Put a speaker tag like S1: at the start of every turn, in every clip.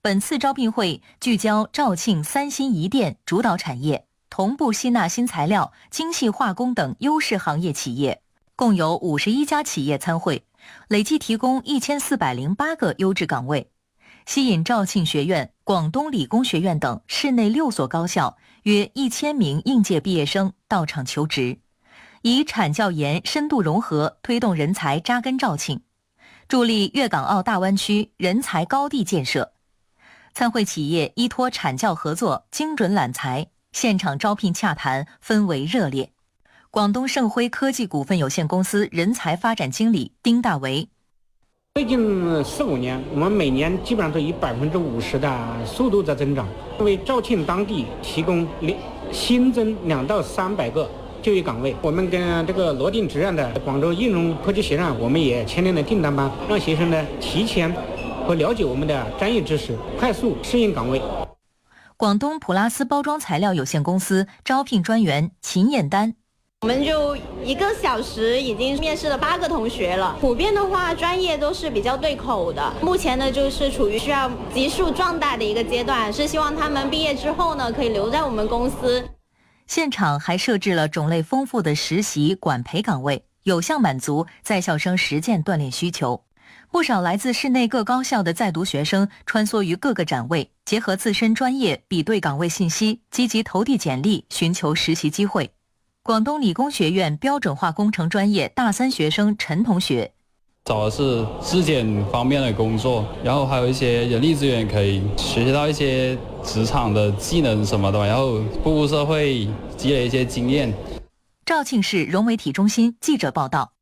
S1: 本次招聘会聚焦肇庆三新一电主导产业，同步吸纳新材料、精细化工等优势行业企业，共有51家企业参会，累计提供1408个优质岗位，吸引肇庆学院、广东理工学院等市内6所高校约1000名应届毕业生到场求职，以产教研深度融合推动人才扎根肇庆，助力粤港澳大湾区人才高地建设。参会企业依托产教合作，精准揽才，现场招聘洽谈氛围热烈。广东盛辉科技股份有限公司人才发展经理丁大为：
S2: 最近4、5年，我们每年基本上都以50%的速度在增长，为肇庆当地提供新增200到300个就业岗位。我们跟这个罗定直院的广州应用科技学院，我们也签订了订单班，让学生呢提前和了解我们的专业知识，快速适应岗位。
S1: 广东普拉斯包装材料有限公司招聘专员秦燕丹：
S3: 我们就1个小时已经面试了8个同学了，普遍的话专业都是比较对口的。目前呢就是处于需要急速壮大的一个阶段，是希望他们毕业之后呢可以留在我们公司。
S1: 现场还设置了种类丰富的实习管培岗位，有效满足在校生实践锻炼需求。不少来自市内各高校的在读学生穿梭于各个展位，结合自身专业比对岗位信息，积极投递简历寻求实习机会。广东理工学院标准化工程专业大3学生陈同学：
S4: 找的是质检方面的工作，然后还有一些人力资源可以学习到一些职场的技能什么的，然后步入社会积累一些经验。
S1: 肇庆市融媒体中心记者报道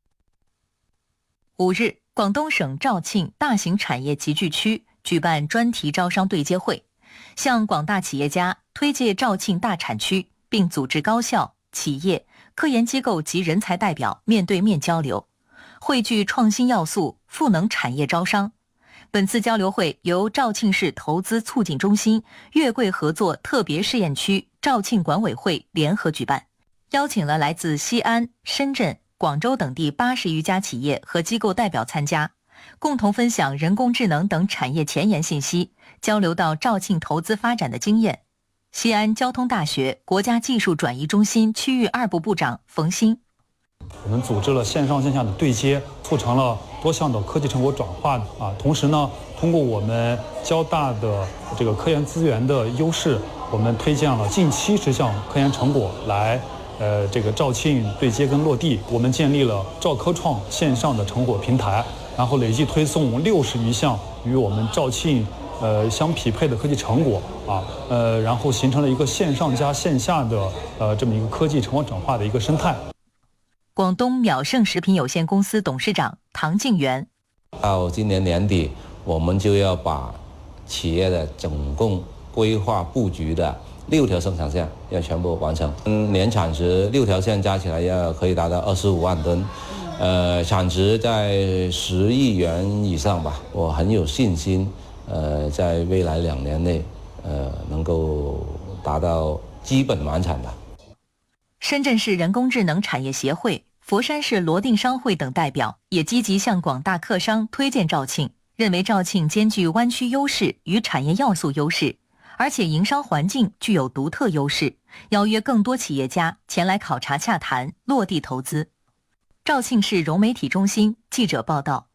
S1: ：5日，广东省肇庆大型产业集聚区举办专题招商对接会，向广大企业家推介肇庆大产区，并组织高校、企业、科研机构及人才代表面对面交流，汇聚创新要素，赋能产业招商。本次交流会由肇庆市投资促进中心、粤桂合作特别试验区肇庆管委会联合举办，邀请了来自西安、深圳、广州等地80余家企业和机构代表参加，共同分享人工智能等产业前沿信息，交流到肇庆投资发展的经验。西安交通大学国家技术转移中心区域2部部长冯鑫：
S5: 我们组织了线上线下的对接，促成了多项的科技成果转化同时呢，通过我们交大的这个科研资源的优势，我们推荐了近70项科研成果来这个肇庆对接跟落地。我们建立了肇科创线上的成果平台，然后累计推送60余项与我们肇庆相匹配的科技成果然后形成了一个线上加线下的这么一个科技成果转化的一个生态。
S1: 广东淼盛食品有限公司董事长唐静元：
S6: 到今年年底，我们就要把企业的总共规划布局的6条生产线要全部完成，年产值6条线加起来要可以达到25万吨，产值在10亿元以上吧。我很有信心，在未来2年内，能够达到基本完产吧。
S1: 深圳市人工智能产业协会、佛山市罗定商会等代表也积极向广大客商推荐肇庆，认为肇庆兼具湾区优势与产业要素优势，而且营商环境具有独特优势，邀约更多企业家前来考察洽谈，落地投资。肇庆市融媒体中心记者报道：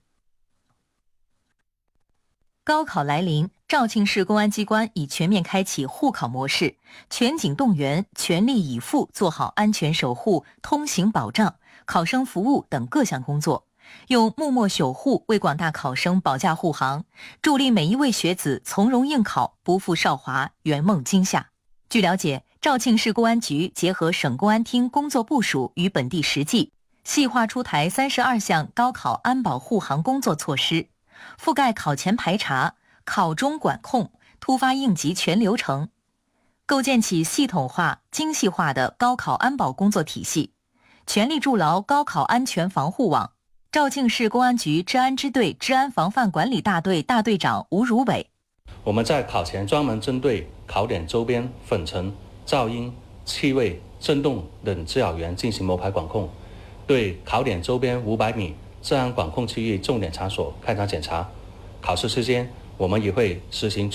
S1: 高考来临，肇庆市公安机关已全面开启护考模式，全警动员，全力以赴做好安全守护、通行保障、考生服务等各项工作，用默默守护为广大考生保驾护航，助力每一位学子从容应考，不负韶华，圆梦今夏。据了解，肇庆市公安局结合省公安厅工作部署与本地实际，细化出台32项高考安保护航工作措施，覆盖考前排查、考中管控、突发应急全流程，构建起系统化、精细化的高考安保工作体系，全力筑牢高考安全防护网。肇庆市公安局治安支队治安防范管理大队大队长吴如伟：
S7: 我们在考前专门针对考点周边粉尘、噪音、气味、震动等滋扰源进行摸排管控，对考点周边500米治安管控区域重点场所开展检查。考试期间，我们也会实行